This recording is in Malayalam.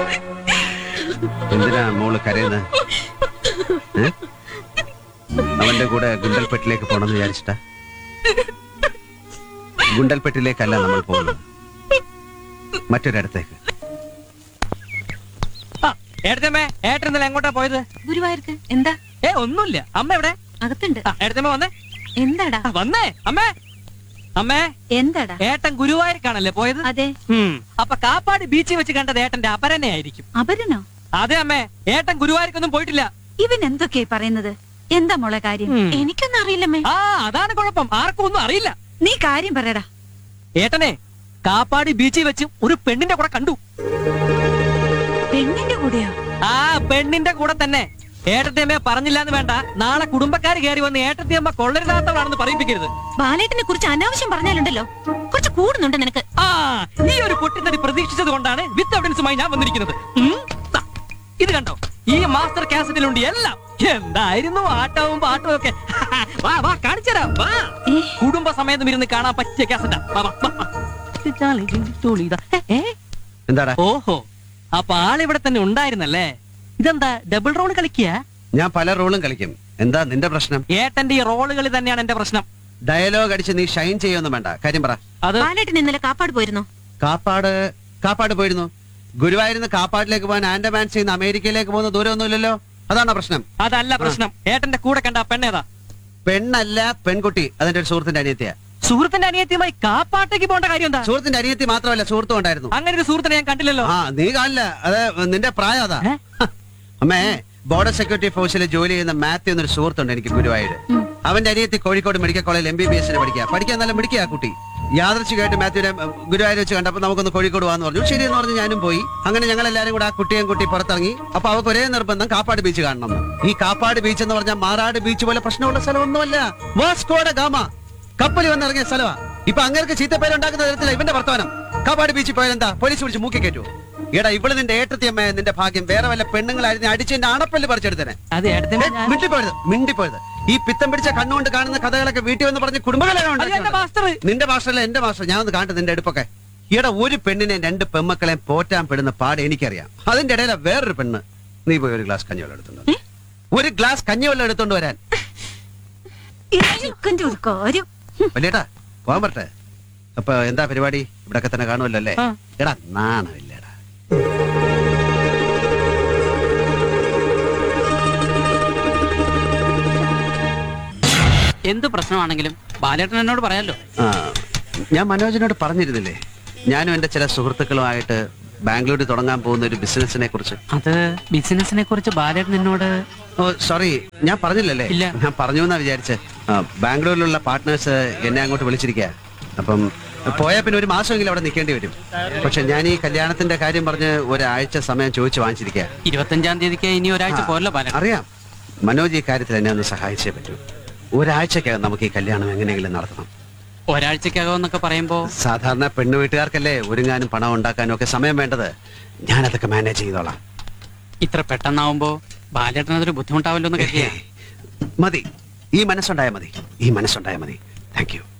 എന്തിനാ മോള് കരയുന്നത്? അവന്റെ കൂടെ ഗുണ്ടൽപ്പെട്ടിലേക്ക് പോണെന്ന് വിചാരിച്ചിട്ടാ? ഗുണ്ടൽപ്പെട്ടിലേക്കല്ല നമ്മൾ പോകുന്നത്, മറ്റൊരിടത്തേക്ക്. ഏട്ടൻ ഇന്നലെ എങ്ങോട്ടാ പോയത്? ഗുരുവായൂർക്ക്. എന്താ? ഒന്നുമില്ല. അമ്മ എവിടെ? അകത്തുണ്ട്. ഏട്ടത്തമ്മ വന്നേ. എന്താടാ? വന്നേ അമ്മേ. അമ്മേ, എന്താടാ? ഏട്ടൻ ഗുരുവായൂർക്കാണല്ലേ പോയത്? അതെ. അപ്പൊ കാപ്പാട് ബീച്ചിൽ വെച്ച് കണ്ടത് ഏട്ടന്റെ അപരനെ ആയിരിക്കും. അപരനോ? അതെ അമ്മേ, ഏട്ടൻ ഗുരുവായൂർക്കൊന്നും പോയിട്ടില്ല. ഇവൻ എന്തൊക്കെയാ പറയുന്നത്? എന്താ മോളെ കാര്യം? എനിക്കൊന്നും അറിയില്ലമ്മേ. ആ, അതാണ് കുഴപ്പം. ആർക്കും ഒന്നും അറിയില്ല. നീ കാര്യം പറയടാ. ഏട്ടനെ കാപ്പാട് ബീച്ചിൽ വെച്ച് ഒരു പെണ്ണിന്റെ കൂടെ കണ്ടു. പെണ്ണിന്റെ കൂടെയോ? ആ, പെണ്ണിന്റെ കൂടെ തന്നെ. ഏട്ടത്തിയമ്മയെ പറഞ്ഞില്ല എന്ന് വേണ്ട, നാളെ കുടുംബക്കാർ കയറി വന്ന് ഏട്ടത്തിയമ്മ കൊള്ളരുതാത്തവളാണെന്ന് പറയിപ്പിക്കരുത്. ബാലേട്ടനെ കുറിച്ച് അനാവശ്യം പറഞ്ഞാലുണ്ടല്ലോ, കുറച്ച് കൂടുന്നുണ്ട് നിനക്ക്. ആ, ഈ ഒരു പൊട്ടിത്തടി പ്രതീക്ഷിച്ചത് കൊണ്ടാണ് വിത്ത് എവിഡൻസുമായി ഞാൻ വന്നിരിക്കുന്നത്. ഇത് കണ്ടോ, ഈ മാസ്റ്റർ കാസറ്റിലുണ്ട് എല്ലാം. എന്തായിരുന്നു ആട്ടവും പാട്ടവും ഒക്കെ. വാ വാ, കാണിച്ചുതരാം. വാ, കുടുംബ സമേതം ഇരുന്ന് കാണാൻ പറ്റിയ കാസറ്റാ. എന്താടാ? ഓഹോ, അപ്പൊ ആളിവിടെ തന്നെ ഉണ്ടായിരുന്നല്ലേ. ഇതെന്താ ഡബിൾ റോൾ കളിക്കുക? ഞാൻ പല റോളും കളിക്കും. എന്താ നിന്റെ പ്രശ്നം? ഏട്ടന്റെ ഈ റോളുകൾ തന്നെയാണ് എന്റെ പ്രശ്നം. ഡയലോഗ് അടിച്ച് നീ ഷൈൻ ചെയ്യൊന്നും വേണ്ട, കാര്യം പറ. ബാലേട്ടൻ ഇന്നലെ കാപ്പാട് പോയിരുന്നു. കാപ്പാട് പോയിരുന്നു. ഗുരുവായൂരിന്ന് കാപ്പാടിലേക്ക് പോകാൻ ആൻഡമാൻസിൽ നിന്ന് അമേരിക്കയിലേക്ക് പോകുന്ന ദൂരമൊന്നുമില്ലല്ലോ. അതാണോ പ്രശ്നം? അതല്ല പ്രശ്നം. ഏട്ടന്റെ കൂടെ കണ്ട പെണ്ണേതാ? പെണ്ണല്ല, പെൺകുട്ടി. അതിന്റെ ഒരു സുഹൃത്തിന്റെ അനിയത്തിയാ. സുഹൃത്തിന്റെ അനിയത്തിയുമായി കാപ്പാട്ടേക്ക് പോകേണ്ട കാര്യം എന്താ? സുഹൃത്തിന്റെ അനിയത്തി മാത്രമല്ല, സുഹൃത്തും ഉണ്ടായിരുന്നു. അങ്ങനെ ഒരു സുഹൃത്തിനെ ഞാൻ കണ്ടില്ലല്ലോ. ആ, നീ കാണില്ല. അത് നിന്റെ പ്രായം അതാ. അമ്മേ, ബോർഡർ സെക്യൂരിറ്റി ഫോഴ്സിൽ ജോലി ചെയ്യുന്ന മാത്യു എന്നൊരു സുഹൃത്തുണ്ട് എനിക്ക് ഗുരുവായൂര്. അവന്റെ അനിയത്തി കോഴിക്കോട് മെഡിക്കൽ കോളേജിൽ MBBS പഠിക്കാൻ നല്ല മിടിക്കുക കുട്ടി. യാദൃച്ഛികമായിട്ട് മാത്യുവിനെ ഗുരുവായൂർ വെച്ച് കണ്ടപ്പോൾ നമുക്കൊന്ന് കോഴിക്കോട് പോകാന്ന് പറഞ്ഞു. ശരി എന്ന് പറഞ്ഞ് ഞാനും പോയി. അങ്ങനെ ഞങ്ങൾ എല്ലാവരും കൂടെ ആ കുട്ടിയും കുട്ടി പുറത്തിറങ്ങി. അപ്പൊ അവർക്ക് ഒരേ നിർബന്ധം കാപ്പാട് ബീച്ച് കാണണം. ഈ കാപ്പാട് ബീച്ച് എന്ന് പറഞ്ഞാൽ മാറാട് ബീച്ച് പോലെ പ്രശ്നമുള്ള സ്ഥലമൊന്നുമല്ല. വാസ്കോ ഡ ഗാമ കപ്പൽ വന്നിറങ്ങിയ സ്ഥലമാ. ഇപ്പൊ അങ്ങേർക്ക് ചീത്തപ്പേരുണ്ടാക്കുന്ന തരത്തില ഇവന്റെ വർത്തമാനം. കാപ്പാട് ബീച്ചിൽ പോയാൽ എന്താ പോലീസ് വിളിച്ച് മൂക്കി കയറ്റുമോ? എടാ, ഇവള് നിന്റെ ഏട്ടത്തിയമ്മ, നിന്റെ ഭാഗ്യം. വേറെ വല്ല പെണ്ണുങ്ങളായിരുന്നു അടിച്ചെന്റെ അണപ്പല്ല് പറിച്ചെടുത്തേനെ. മിണ്ടിപ്പോയത്. ഈ പിത്തം പിടിച്ച കണ്ണുകൊണ്ട് കാണുന്ന കഥകളൊക്കെ വീട്ടിൽ വന്ന് പറഞ്ഞ് കുടുംബകലമാണ്. നിന്റെ മാസ്റ്ററല്ല, എന്റെ മാസ്റ്റർ. ഞാൻ ഒന്ന് കാണട്ടെ നിന്റെ അടുപ്പൊക്കെ. ഈടെ ഒരു പെണ്ണിനെ 2 പെമ്മക്കളെയും പോറ്റാൻ പെടുന്ന പാട് എനിക്കറിയാം. അതിന്റെ ഇടയില വേറൊരു പെണ്ണ്. നീ പോയി ഒരു ഗ്ലാസ് കഞ്ഞിവെള്ളം എടുത്തോണ്ട് ഒരു ഗ്ലാസ് കഞ്ഞിവെള്ളം എടുത്തോണ്ട് വരാൻ. വലിയേട്ടാ, പോകാൻ പറ്റേ? അപ്പൊ എന്താ പരിപാടി? ഇവിടൊക്കെ തന്നെ കാണുമല്ലോ അല്ലേ? എടാ, നാണമില്ലേടാ. എന്ത് പ്രശ്നമാണെങ്കിലും ബാലേട്ടൻ എന്നോട് പറയാലോ. ഞാൻ മനോജിനോട് പറഞ്ഞിരുന്നില്ലേ, ഞാനും എന്റെ ചില സുഹൃത്തുക്കളുമായിട്ട് ബാംഗ്ലൂരിൽ തുടങ്ങാൻ പോകുന്ന ഒരു ബിസിനസിനെ കുറിച്ച്. അത് ബിസിനസിനെ കുറിച്ച് ബാലേട്ടൻ എന്നോട്... ഓ സോറി, ഞാൻ പറഞ്ഞില്ലല്ലേ? ഇല്ല. ഞാൻ പറഞ്ഞു എന്നാ വിചാരിച്ച്. ബാംഗ്ലൂരിലുള്ള പാർട്ട്നേഴ്സ് എന്നെ അങ്ങോട്ട് വിളിച്ചിരിക്കുക. അപ്പം പോയാൽ പിന്നെ ഒരു മാസമെങ്കിലും അവിടെ നിൽക്കേണ്ടി വരും. പക്ഷെ ഞാൻ ഈ കല്യാണത്തിന്റെ കാര്യം പറഞ്ഞ് ഒരാഴ്ച സമയം ചോദിച്ചു വാങ്ങിച്ചിരിക്കുക. 25-ാം തീയതിക്ക് ഇനി ഒരാഴ്ച പോരല്ലോ ബാലേട്ടൻ. അറിയാം. മനോജ് ഈ കാര്യത്തിൽ എന്നെ ഒന്ന് സഹായിച്ചേ പറ്റൂ. ഒരാഴ്ചക്കകം നമുക്ക് ഈ കല്യാണം എങ്ങനെയെങ്കിലും നടത്തണം. ഒരാഴ്ചക്കകം എന്നൊക്കെ പറയുമ്പോ സാധാരണ പെണ്ണു വീട്ടുകാർക്കല്ലേ ഒരുങ്ങാനും പണം ഉണ്ടാക്കാനും ഒക്കെ സമയം വേണ്ടത്. ഞാനതൊക്കെ മാനേജ് ചെയ്തോളാം. ഇത്ര പെട്ടെന്നാവുമ്പോ ബാലേട്ടൻ അതൊരു ബുദ്ധിമുട്ടാവല്ലോ എന്ന് കരുതിയാ മതി. ഈ മനസ്സുണ്ടായാൽ മതി. Thank you.